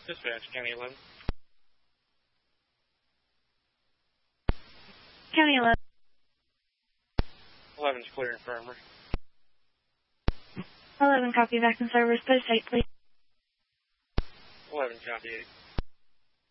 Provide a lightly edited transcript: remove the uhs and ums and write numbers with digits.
Dispatch, County 11. County 11. 11's clear, infirmary. 11, copy, vaccine service. Post 8, please. 11, copy 8.